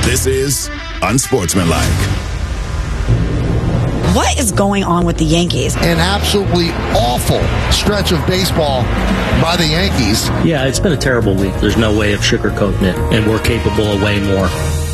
This is Unsportsmanlike. What is going on with the Yankees? An absolutely awful stretch of baseball by the Yankees. Yeah, it's been a terrible week. There's no way of sugarcoating it, and we're capable of way more.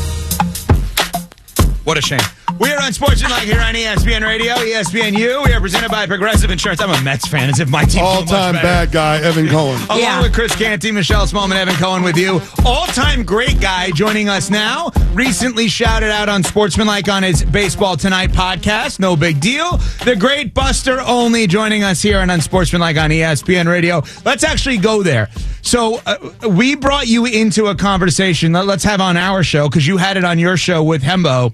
What a shame. We are Unsportsmanlike here on ESPN Radio, ESPNU. We are presented by Progressive Insurance. I'm a Mets fan, as if my team's all-time bad guy, Evan Cohen. Along with Chris Canty, Michelle Smallman, Evan Cohen with you. All-time great guy joining us now. Recently shouted out on Sportsmanlike on his Baseball Tonight podcast. No big deal. The great Buster Olney joining us here on Unsportsmanlike on ESPN Radio. Let's actually go there. So we brought you into a conversation. Let's have on our show, because you had it on your show with Hembo.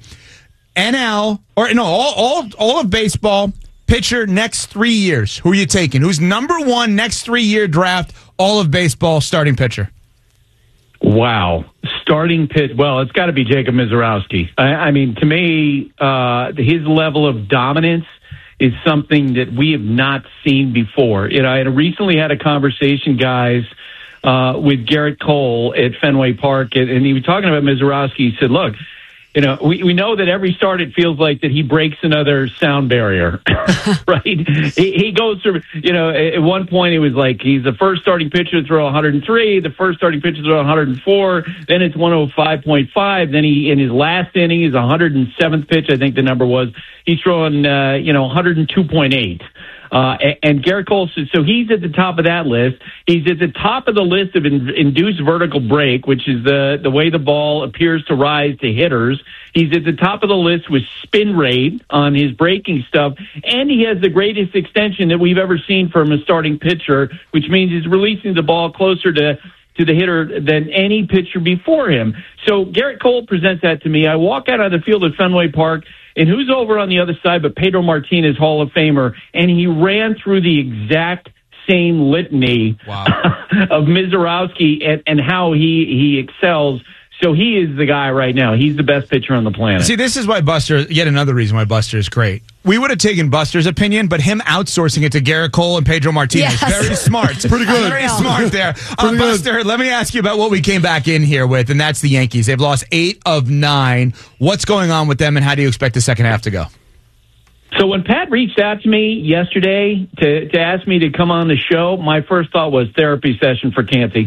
All of baseball, pitcher next 3 years. Who are you taking? Who's number one next 3 year draft, all of baseball starting pitcher? Wow. Starting pitch. Well, it's got to be Jacob Misiorowski. I mean, to me, his level of dominance is something that we have not seen before. You know, I recently had a conversation, guys, with Garrett Cole at Fenway Park, and he was talking about Misiorowski. He said, look, you know, we know that every start it feels like that he breaks another sound barrier, right? He goes through, you know, at one point it was like he's the first starting pitcher to throw 103, the first starting pitcher to throw 104, then it's 105.5, then he, in his last inning, his 107th pitch, I think the number was, he's throwing, 102.8. And Garrett Cole, so he's at the top of that list. He's at the top of the list of induced vertical break, which is the way the ball appears to rise to hitters. He's at the top of the list with spin rate on his breaking stuff, and he has the greatest extension that we've ever seen from a starting pitcher, which means he's releasing the ball closer to the hitter than any pitcher before him. So Garrett Cole presents that to me. I walk out on the field at Fenway Park, and who's over on the other side but Pedro Martinez, Hall of Famer, and he ran through the exact same litany of Misiorowski and how he excels. So he is the guy right now. He's the best pitcher on the planet. See, this is why Buster, yet another reason why Buster is great. We would have taken Buster's opinion, but him outsourcing it to Garrett Cole and Pedro Martinez. Yes. Very smart. Pretty good. Very smart there. Pretty Buster, good. let me ask you about what we came back in here with, and that's the Yankees. They've lost 8 of 9. What's going on with them, and how do you expect the second half to go? So when Pat reached out to me yesterday to ask me to come on the show, my first thought was therapy session for Canty.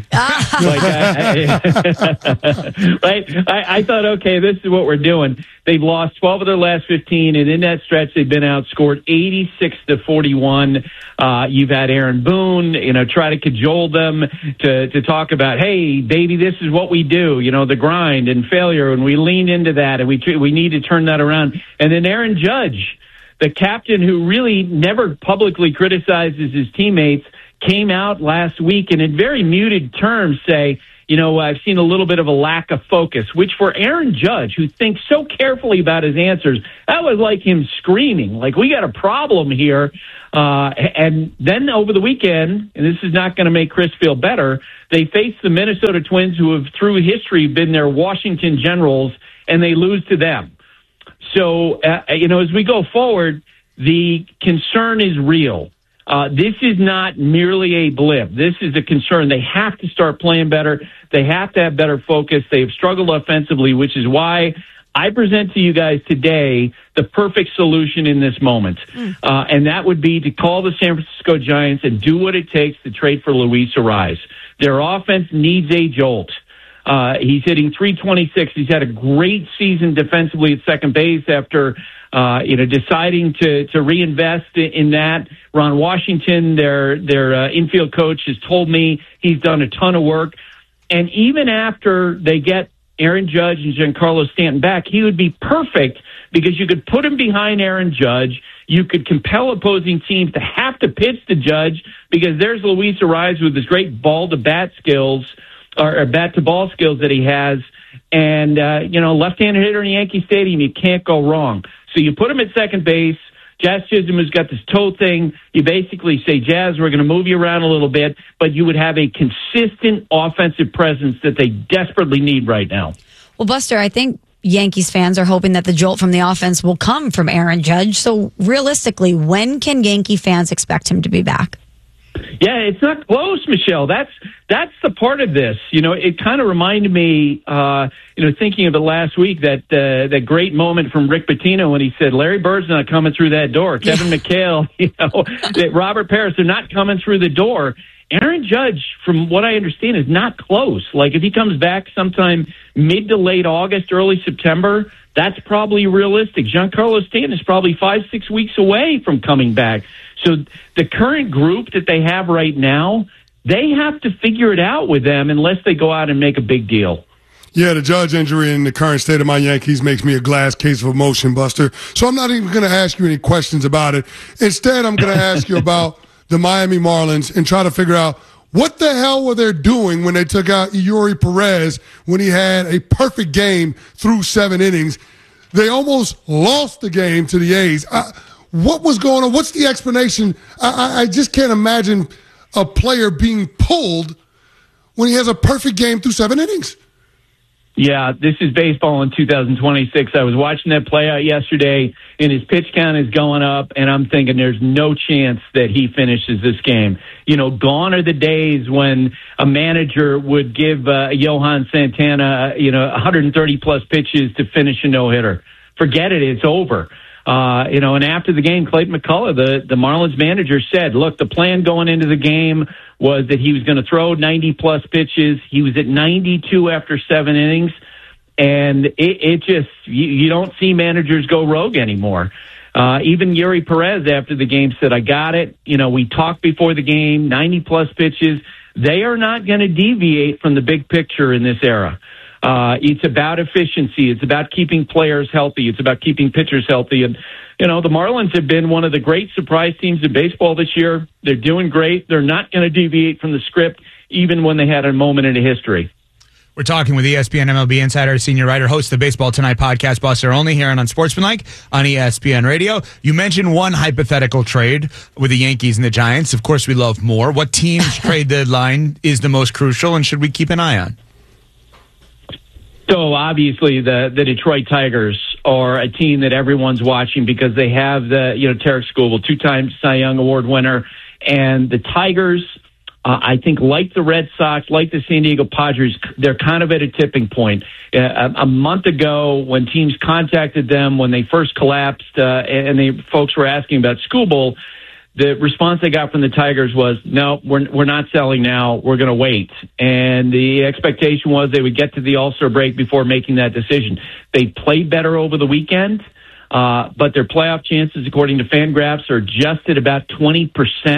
I thought, okay, this is what we're doing. They've lost 12 of their last 15, and in that stretch, they've been outscored 86-41. You've had Aaron Boone, try to cajole them to talk about, hey, baby, this is what we do, the grind and failure, and we leaned into that, and we need to turn that around. And then Aaron Judge, the captain who really never publicly criticizes his teammates, came out last week and in very muted terms say, I've seen a little bit of a lack of focus, which for Aaron Judge, who thinks so carefully about his answers, that was like him screaming, like, we got a problem here. And then over the weekend, and this is not going to make Chris feel better, they faced the Minnesota Twins, who have through history been their Washington Generals, and they lose to them. So, as we go forward, the concern is real. This is not merely a blip. This is a concern. They have to start playing better. They have to have better focus. They've struggled offensively, which is why I present to you guys today the perfect solution in this moment. And that would be to call the San Francisco Giants and do what it takes to trade for Luis Arraez. Their offense needs a jolt. He's hitting .326. He's had a great season defensively at second base after, deciding to reinvest in that. Ron Washington, their infield coach, has told me he's done a ton of work. And even after they get Aaron Judge and Giancarlo Stanton back, he would be perfect because you could put him behind Aaron Judge. You could compel opposing teams to have to pitch to Judge because there's Luis Arraez with his great ball-to-bat skills, or bat-to-ball skills that he has. And, left-handed hitter in Yankee Stadium, you can't go wrong. So you put him at second base. Jazz Chisholm has got this toe thing. You basically say, Jazz, we're going to move you around a little bit, but you would have a consistent offensive presence that they desperately need right now. Well, Buster, I think Yankees fans are hoping that the jolt from the offense will come from Aaron Judge. So realistically, when can Yankee fans expect him to be back? Yeah, it's not close, Michelle. That's the part of this. It kind of reminded me, thinking of it last week, that great moment from Rick Pitino when he said, Larry Bird's not coming through that door. Kevin McHale, Robert Parrish, they're not coming through the door. Aaron Judge, from what I understand, is not close. Like, if he comes back sometime mid to late August, early September, that's probably realistic. Giancarlo Stanton is probably 5-6 weeks away from coming back. So the current group that they have right now, they have to figure it out with them unless they go out and make a big deal. Yeah, the Judge injury in the current state of my Yankees makes me a glass case of emotion, Buster. So I'm not even going to ask you any questions about it. Instead, I'm going to ask you about the Miami Marlins and try to figure out what the hell were they doing when they took out Eury Perez when he had a perfect game through 7 innings. They almost lost the game to the A's. What was going on? What's the explanation? I just can't imagine a player being pulled when he has a perfect game through 7 innings. Yeah, this is baseball in 2026. I was watching that play out yesterday, and his pitch count is going up, and I'm thinking there's no chance that he finishes this game. Gone are the days when a manager would give Johan Santana, 130-plus pitches to finish a no-hitter. Forget it. It's over. And after the game, Clayton McCullough, the Marlins manager, said, look, the plan going into the game was that he was going to throw 90-plus pitches. He was at 92 after 7 innings. And it just, you don't see managers go rogue anymore. Even Eury Perez after the game said, I got it. We talked before the game, 90-plus pitches. They are not going to deviate from the big picture in this era. It's about efficiency. It's about keeping players healthy. It's about keeping pitchers healthy. And, the Marlins have been one of the great surprise teams in baseball this year. They're doing great. They're not going to deviate from the script, even when they had a moment in history. We're talking with ESPN MLB insider, senior writer, host of the Baseball Tonight podcast, Buster Olney, here on Unsportsmanlike on ESPN Radio. You mentioned one hypothetical trade with the Yankees and the Giants. Of course, we love more. What team's trade deadline is the most crucial, and should we keep an eye on? So obviously the Detroit Tigers are a team that everyone's watching because they have Tarek Skubal, 2-time Cy Young Award winner, and the Tigers, I think, like the Red Sox, like the San Diego Padres, they're kind of at a tipping point. A month ago, when teams contacted them when they first collapsed, and the folks were asking about Skubal, the response they got from the Tigers was, no, we're not selling now. We're going to wait. And the expectation was they would get to the All-Star break before making that decision. They played better over the weekend, but their playoff chances, according to Fangraphs, are just at about 20%.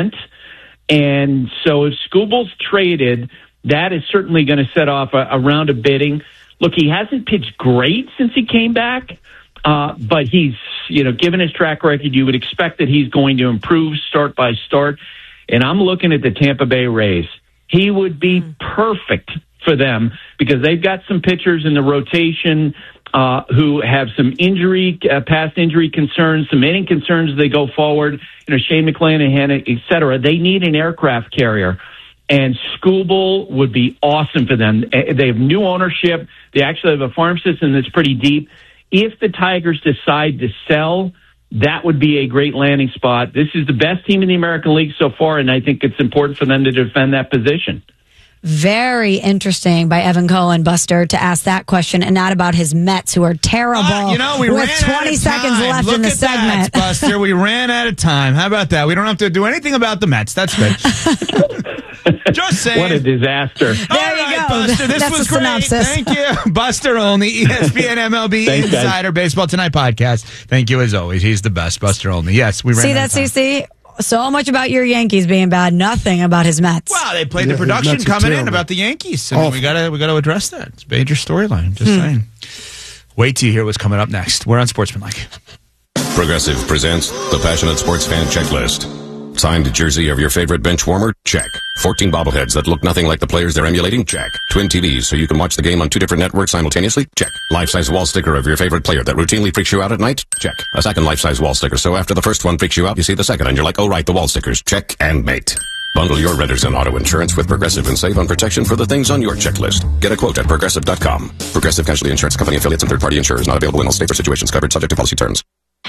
And so if Skubal's traded, that is certainly going to set off a round of bidding. Look, he hasn't pitched great since he came back. But he's, given his track record, you would expect that he's going to improve start by start. And I'm looking at the Tampa Bay Rays. He would be perfect for them because they've got some pitchers in the rotation who have some past injury concerns, some inning concerns as they go forward. Shane McClanahan, et cetera. They need an aircraft carrier. And Skubal would be awesome for them. They have new ownership. They actually have a farm system that's pretty deep. If the Tigers decide to sell, that would be a great landing spot. This is the best team in the American League so far, and I think it's important for them to defend that position. Very interesting by Evan Cohen, Buster, to ask that question and not about his Mets, who are terrible. We with ran 20 seconds left Look in the at segment. That, Buster. We ran out of time. How about that? We don't have to do anything about the Mets. That's good. Just saying. What a disaster. There you go. Buster, this That's was a great. synopsis. Thank you. Buster Olney, ESPN MLB Thanks, Insider, guys. Baseball Tonight podcast. Thank you as always. He's the best, Buster Olney. Yes, we ran See out that, of time. CC? So much about your Yankees being bad, nothing about his Mets. Well, they played the Yeah, production Mets are coming in terrible. about the Yankees. I mean, we gotta address that. It's a major storyline. Just saying. Wait till you hear what's coming up next. We're on Sportsmanlike. Progressive presents the Passionate Sports Fan Checklist. Signed jersey of your favorite bench warmer? Check. 14 bobbleheads that look nothing like the players they're emulating? Check. Twin TVs so you can watch the game on 2 different networks simultaneously? Check. Life-size wall sticker of your favorite player that routinely freaks you out at night? Check. A second life-size wall sticker so after the first one freaks you out, you see the second and you're like, oh right, the wall stickers. Check and mate. Bundle your renters and auto insurance with Progressive and save on protection for the things on your checklist. Get a quote at Progressive.com. Progressive Casualty Insurance Company affiliates and third-party insurers not available in all states or situations covered subject to policy terms.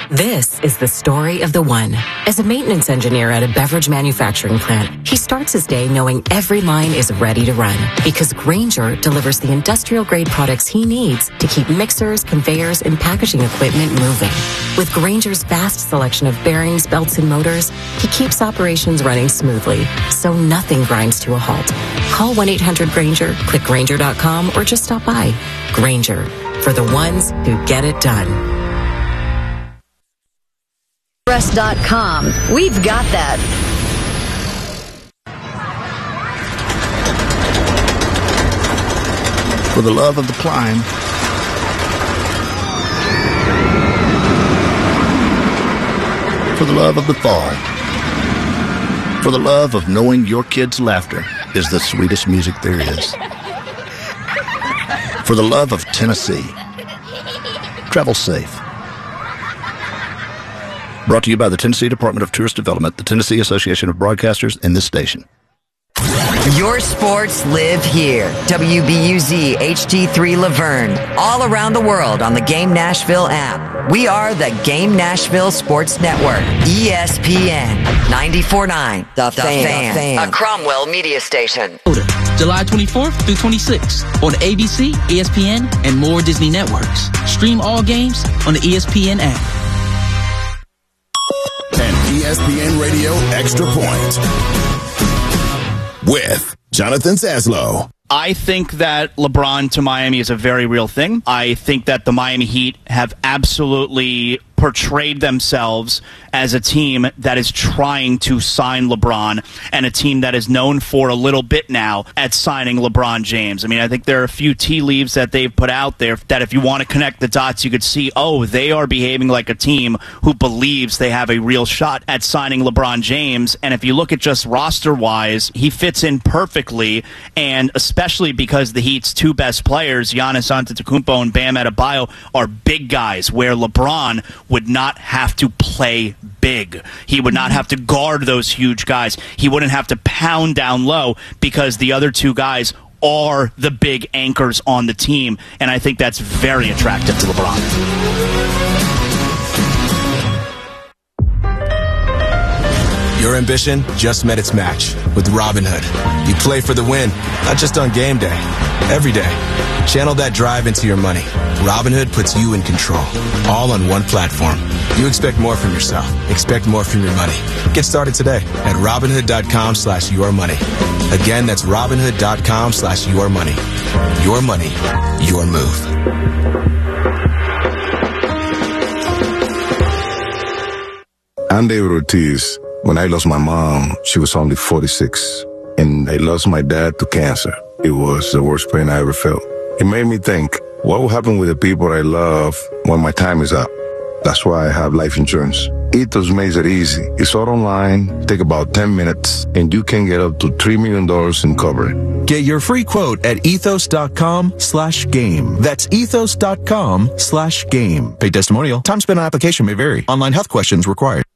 This is the story of the one. As a maintenance engineer at a beverage manufacturing plant, he starts his day knowing every line is ready to run because Grainger delivers the industrial-grade products he needs to keep mixers, conveyors, and packaging equipment moving. With Grainger's vast selection of bearings, belts, and motors, he keeps operations running smoothly, so nothing grinds to a halt. Call 1-800-GRAINGER, click Grainger.com, or just stop by. Grainger, for the ones who get it done. Express.com. We've got that. For the love of the climb. For the love of the fall. For the love of knowing your kids' laughter is the sweetest music there is. For the love of Tennessee. Travel safe. Brought to you by the Tennessee Department of Tourist Development, the Tennessee Association of Broadcasters, and this station. Your sports live here. WBUZ HD3 Laverne. All around the world on the Game Nashville app. We are the Game Nashville Sports Network. ESPN 94.9. The Fan. A Cromwell media station. July 24th through 26th on ABC, ESPN, and more Disney networks. Stream all games on the ESPN app. An ESPN Radio Extra Point with Jonathan Zaslow. I think that LeBron to Miami is a very real thing. I think that the Miami Heat have absolutely portrayed themselves as a team that is trying to sign LeBron and a team that is known for a little bit now at signing LeBron James. I mean, I think there are a few tea leaves that they've put out there that if you want to connect the dots, you could see, oh, they are behaving like a team who believes they have a real shot at signing LeBron James. And if you look at just roster-wise, he fits in perfectly, and especially because the Heat's two best players, Giannis Antetokounmpo and Bam Adebayo, are big guys, where LeBron would not have to play big. He would not have to guard those huge guys. He wouldn't have to pound down low because the other two guys are the big anchors on the team, and I think that's very attractive to LeBron. Your ambition just met its match with Robinhood. You play for the win, not just on game day, every day. Channel that drive into your money. Robinhood puts you in control, all on one platform. You expect more from yourself. Expect more from your money. Get started today at Robinhood.com/yourmoney. Again, that's Robinhood.com/yourmoney. Your money, your move. I'm David Ortiz. When I lost my mom, she was only 46. And I lost my dad to cancer. It was the worst pain I ever felt. It made me think, what will happen with the people I love when my time is up? That's why I have life insurance. Ethos makes it easy. It's all online, take about 10 minutes, and you can get up to $3 million in coverage. Get your free quote at ethos.com/game. That's ethos.com/game. Paid testimonial. Time spent on application may vary. Online health questions required.